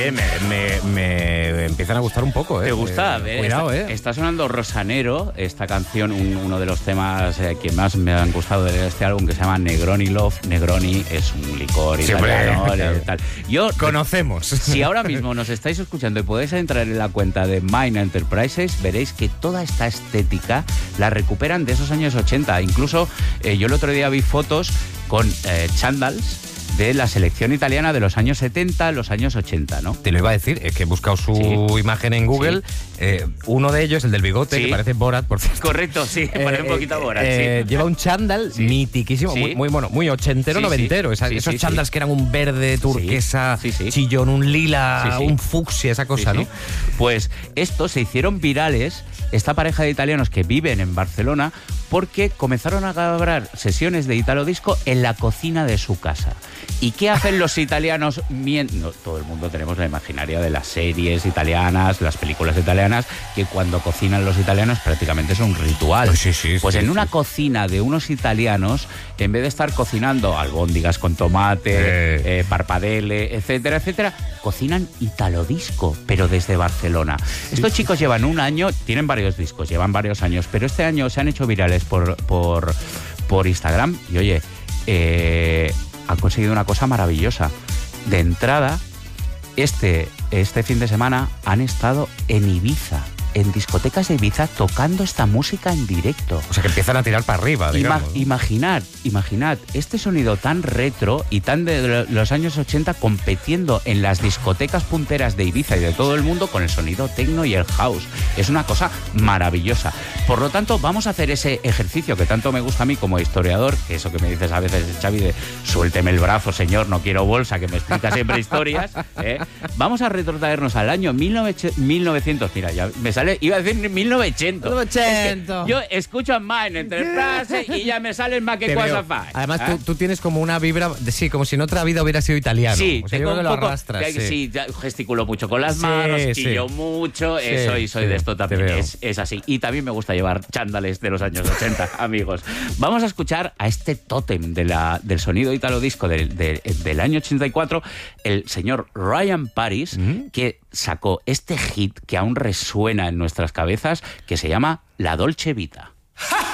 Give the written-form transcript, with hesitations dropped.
Me empiezan a gustar un poco, ¿eh? ¿Te gusta? Cuidado, Está sonando Rosanero, esta canción, uno de los temas que más me han gustado de este álbum, que se llama Negroni Love. Negroni es un licor italiano. Tal. Conocemos. Si ahora mismo nos estáis escuchando y podéis entrar en la cuenta de Mind Enterprises, veréis que toda esta estética la recuperan de esos años 80. Incluso yo el otro día vi fotos con chándals de la selección italiana de los años 70, los años 80, ¿no? Te lo iba a decir, es que he buscado su imagen en Google. Sí. Uno de ellos, el del bigote, que parece Borat, por cierto. Correcto, sí, parece un poquito Borat, lleva un chándal mitiquísimo, muy bueno, muy ochentero, noventero. Esos chándals que eran un verde turquesa, chillón, un lila, un fucsia, esa cosa, ¿no? Pues estos se hicieron virales, esta pareja de italianos que viven en Barcelona, porque comenzaron a grabar sesiones de Italo Disco en la cocina de su casa. ¿Y qué hacen los italianos? Todo el mundo tenemos la imaginaria de las series italianas, las películas italianas, que cuando cocinan los italianos prácticamente es un ritual. Pues en una cocina de unos italianos, en vez de estar cocinando albóndigas con tomate, parpadele, etcétera, etcétera, cocinan Italo Disco, pero desde Barcelona. Estos chicos llevan un año, tienen varios discos, llevan varios años, pero este año se han hecho virales por Instagram y, oye, han conseguido una cosa maravillosa. De entrada, este fin de semana han estado en Ibiza, en discotecas de Ibiza, tocando esta música en directo. O sea, que empiezan a tirar para arriba, digamos. Imaginad este sonido tan retro y tan de los años 80 compitiendo en las discotecas punteras de Ibiza y de todo el mundo con el sonido techno y el house. Es una cosa maravillosa. Por lo tanto, vamos a hacer ese ejercicio que tanto me gusta a mí como historiador, que eso que me dices a veces, Xavi, de suélteme el brazo, señor, no quiero bolsa, que me explica siempre historias. Vamos a retrotraernos al año 1900. Mira, ya me sale, iba a decir 1900. Es que yo escucho en Mind Enterprises y ya me sale el Maquecuas. Además, tú tienes como una vibra, como si en otra vida hubiera sido italiano. Sí, o sea, tengo un poco, lo arrastras. Sí, gesticulo mucho con las manos, chillo mucho, soy de esto también, es así. Y también me gusta llevar chándales de los años 80, amigos. Vamos a escuchar a este tótem del sonido Italo Disco del año 84, el señor Ryan Paris, que sacó este hit que aún resuena en nuestras cabezas, que se llama La Dolce Vita.